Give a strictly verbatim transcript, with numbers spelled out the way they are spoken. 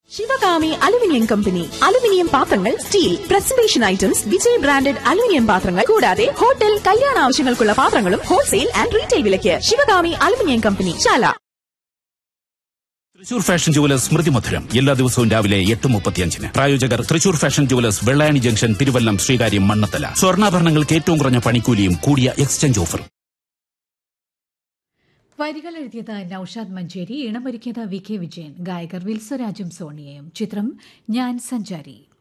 Sivakami aluminium company aluminium പാത്രങ്ങൾ, steel presentation items, Vijay branded aluminium പാത്രങ്ങൾ കൂടാതെ ഹോട്ടൽ, കല്യാണ ആവശ്യങ്ങൾക്കുള്ള പാത്രങ്ങളും ഹോൾസെയിൽ ആൻഡ് റീറ്റെയിൽ വിലയ്ക്ക്. ശിവകാമി അലുമിനിയം കമ്പനി, ചാല. തൃശൂർ ഫാഷൻ ജുവലേഴ്സ് സ്മൃതി മധുരം എല്ലാ ദിവസവും രാവിലെ എട്ട് മുപ്പത്തിയഞ്ചിന്. പ്രായോജകർ Thrissur fashion jewellers, Vellayani junction, Thiruvallam, Sreekaryam, Mannathala. സ്വർണ്ണാഭരണങ്ങൾക്ക് ഏറ്റവും കുറഞ്ഞ പണിക്കൂലിയും കൂടിയ എക്സ്ചേഞ്ച് ഓഫർ. വരികൾ എഴുതിയത് നൌഷാദ് മഞ്ചേരി, ഇണമൊരുക്കിയത് വി കെ വിജയൻ, ഗായകർ വിൽസരാജും സോണിയയും. ചിത്രം ഞാൻ സഞ്ചാരി.